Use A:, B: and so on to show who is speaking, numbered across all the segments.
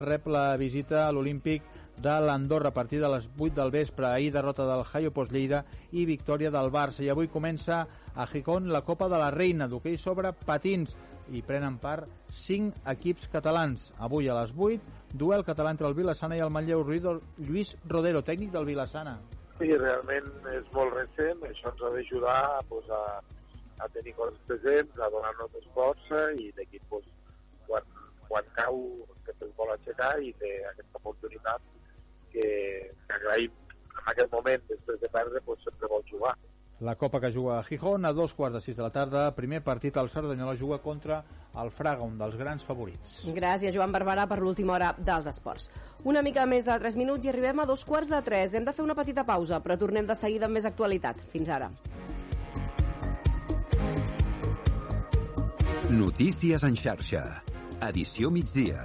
A: rep la visita a l'Olímpic de l'Andorra a partir de les 8 del vespre. Ahir derrota del Jaio Post-Lleida i victòria del Barça. I avui comença a Gijón la Copa de la Reina d'hoquei sobre patins i prenen part 5 equips catalans. Avui a les 8, duel català entre el Vilassana i el Manlleu. Lluís Rodero, tècnic del Vilassana.
B: Sí, realment és molt recent, això ens ha d'ajudar pues, a tenir coses presents, a donar-nos més força i l'equip pues, quan cau sempre es vol aixecar i té aquesta oportunitat que agraïm en aquest moment, després de perdre, pues, sempre vol jugar.
A: La Copa que juga a Gijón a 2:15 de la tarda. Primer partit, el Cerdanyola juga contra el Fraga, un dels grans favorits.
C: Gràcies, Joan Barberà, per l'última hora dels esports. Una mica més de 3 minuts i arribem a 2:45. Hem de fer una petita pausa, però tornem de seguida amb més actualitat. Fins ara.
D: Notícies en xarxa. Edició migdia.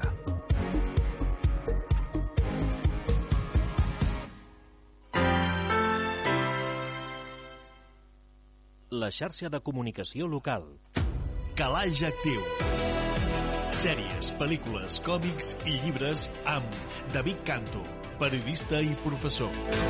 E: La xarxa de comunicació local. Calaix Actiu. Sèries, pel·lícules, còmics i llibres amb David Canto, periodista i professor.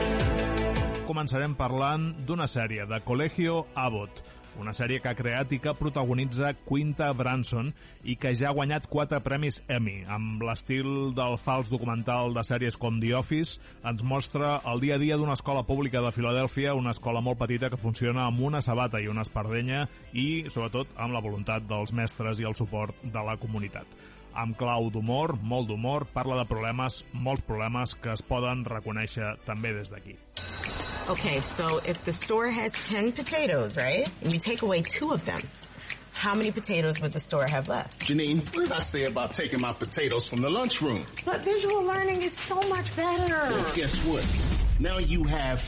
F: Començarem parlant d'una sèrie de Colegio Abbott, una sèrie que ha creat i que protagonitza Quinta Brunson i que ja ha guanyat 4 premis Emmy. Amb l'estil del fals documental de sèries com The Office, ens mostra el dia a dia d'una escola pública de Filadèlfia, una escola molt petita que funciona amb una sabata i una espardenya i, sobretot, amb la voluntat dels mestres i el suport de la comunitat. Amb clau d'humor, molt d'humor, parla de problemes, molts problemes que es poden reconèixer també des d'aquí.
G: Okay, so if the store has 10 potatoes, right? And you take away 2 of them, how many potatoes would the store have left?
H: Janine, what did I say about taking my potatoes from the lunchroom?
G: But visual learning is so much better.
H: Well, guess what? Now you have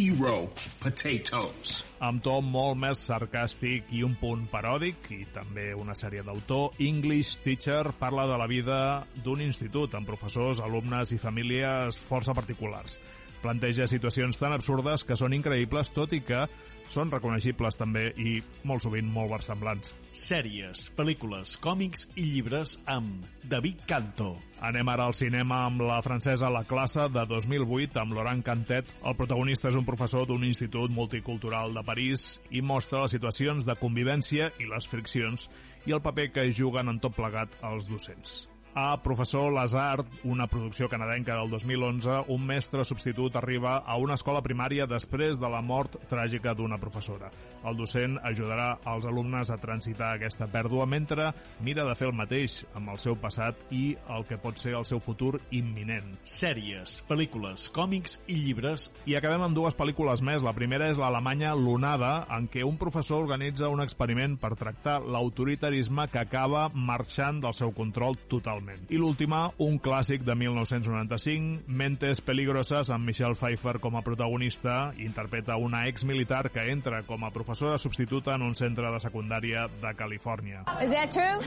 H: 0 potatoes.
F: Amb to molt més sarcàstic i un punt paròdic, i també una sèrie d'autor, English Teacher parla de la vida d'un institut amb professors, alumnes i famílies força particulars. Planteja situacions tan absurdes que són increïbles, tot i que són reconeixibles també i molt sovint molt versemblants.
E: Sèries, pel·lícules, còmics i llibres amb David Canto.
F: Anem ara al cinema amb la francesa La Classe de 2008 amb Laurent Cantet. El protagonista és un professor d'un institut multicultural de París i mostra les situacions de convivència i les friccions i el paper que juguen en tot plegat els docents. A Professor Lazard, una producció canadenca del 2011, un mestre substitut arriba a una escola primària després de la mort tràgica d'una professora. El docent ajudarà als alumnes a transitar aquesta pèrdua mentre mira de fer el mateix amb el seu passat i el que pot ser el seu futur imminent.
E: Sèries, pel·lícules, còmics i llibres.
F: I acabem amb 2 pel·lícules més. La primera és l'alemanya Lunada, en què un professor organitza un experiment per tractar l'autoritarisme que acaba marxant del seu control totalment. I l'última, un clàssic de 1995, Mentes Peligrosas, amb Michelle Pfeiffer com a protagonista. Interpreta una exmilitar que entra com a professora substituta en un centre de secundària de Califòrnia.
I: Is that true?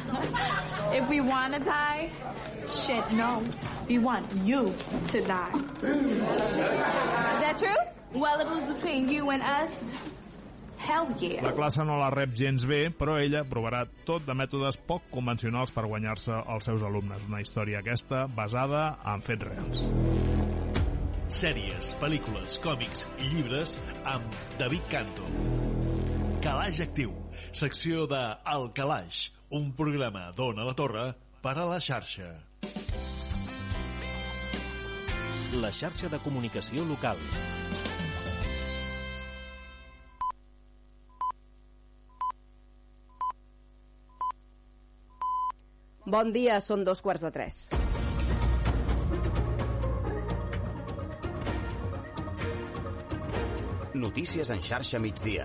I: If we want to die? Shit, no. We want you to die. Is that true? Well, if it was between you and us... Hell yeah.
F: La classe no la rep gens bé, però ella provarà tot de mètodes poc convencionals per guanyar-se els seus alumnes. Una història aquesta basada en fets reals.
E: Sèries, pel·lícules, còmics i llibres amb David Canto. Calaix Actiu, secció de El Calaix, un programa d'Ona la Torre per a la xarxa. La xarxa de comunicació local.
C: Bon dia, són 2:15.
J: Notícies en xarxa migdia.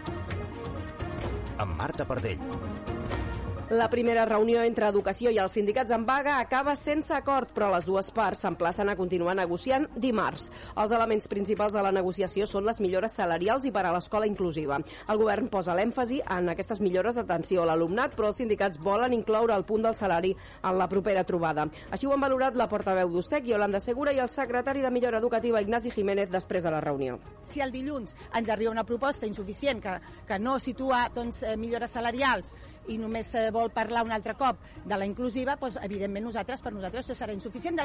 J: Amb Marta Pardell.
C: La primera reunió entre Educació i els sindicats en vaga acaba sense acord, però les dues parts s'emplacen a continuar negociant dimarts. Els elements principals de la negociació són les millores salarials i per a l'escola inclusiva. El govern posa l'èmfasi en aquestes millores d'atenció a l'alumnat, però els sindicats volen incloure el punt del salari en la propera trobada. Així ho han valorat la portaveu d'Ustec, Yolanda Segura, i el secretari de Millora Educativa, Ignasi Jiménez, després de la reunió.
K: Si el dilluns ens arriba una proposta insuficient que no situa millores salarials i només vol parlar un altre cop de la inclusiva, doncs, evidentment per nosaltres això serà insuficient.